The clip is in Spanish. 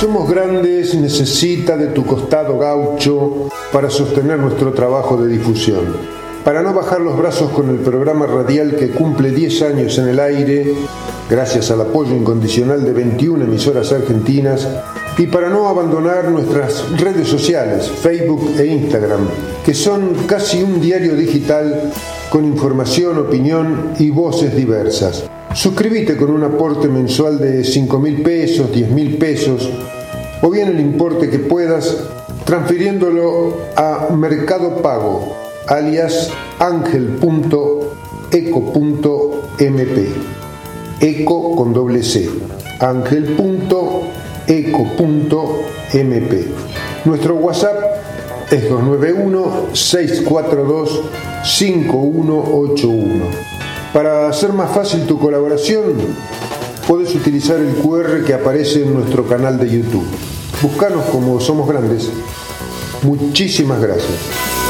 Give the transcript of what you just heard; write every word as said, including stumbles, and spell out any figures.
Somos Grandes necesita de tu costado gaucho para sostener nuestro trabajo de difusión. Para no bajar los brazos con el programa radial que cumple diez años en el aire, gracias al apoyo incondicional de veintiuna emisoras argentinas, y para no abandonar nuestras redes sociales, Facebook e Instagram, que son casi un diario digital con información, opinión y voces diversas. Suscríbete con un aporte mensual de cinco mil pesos, diez mil pesos, o bien el importe que puedas, transfiriéndolo a Mercado Pago, alias ángel punto eco punto eme pe, eco con doble C, ángel punto eco punto eme pe. Nuestro WhatsApp es dos nueve uno, seis cuatro dos, cinco uno ocho uno. Para hacer más fácil tu colaboración, puedes utilizar el cu erre que aparece en nuestro canal de YouTube. Búscanos como Somos Grandes. Muchísimas gracias.